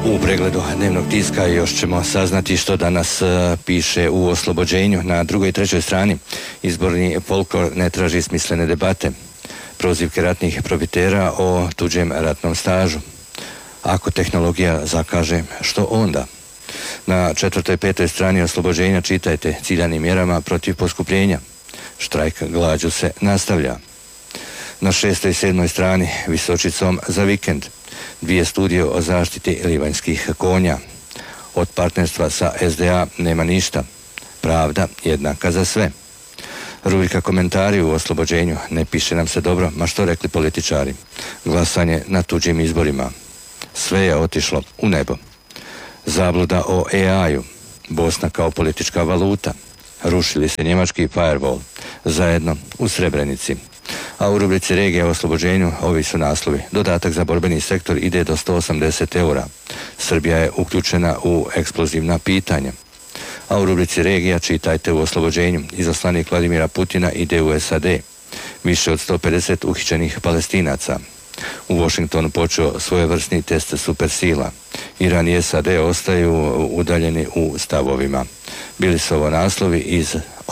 U pregledu dnevnog tiska još ćemo saznati što danas piše u Oslobođenju. Na drugoj i trećoj strani izborni folklor ne traži smislene debate. Prozivke ratnih profitera o tuđem ratnom stažu. Ako tehnologija zakaže, što onda? Na četvrtoj i petoj strani Oslobođenja čitajte ciljanim mjerama protiv poskupljenja. Štrajk glađu se nastavlja. Na šestoj i sedmoj strani Visočicom za vikend. 2 studije o zaštiti livanjskih konja. Od partnerstva sa SDA nema ništa. Pravda jednaka za sve. Rubrika komentari u Oslobođenju. Ne piše nam se dobro, ma što rekli političari. Glasanje na tuđim izborima. Sve je otišlo u nebo. Zabluda o AI-u. Bosna kao politička valuta. Rušili se njemački firewall. Zajedno u Srebrenici. A u rubrici regija u Oslobođenju ovi su naslovi. Dodatak za borbeni sektor ide do 180 eura. Srbija je uključena u eksplozivna pitanja. A u rubrici regija čitajte u Oslobođenju. Izaslanik Vladimira Putina ide u SAD. Više od 150 uhićenih Palestinaca. U Washingtonu počeo svojevrsni test supersila. Iran i SAD ostaju udaljeni u stavovima. Bili su ovo naslovi iz